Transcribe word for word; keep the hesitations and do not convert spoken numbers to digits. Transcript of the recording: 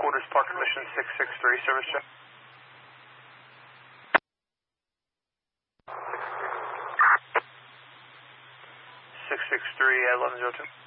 Headquarters, Park Commission six six three, service check. six six three at eleven oh two.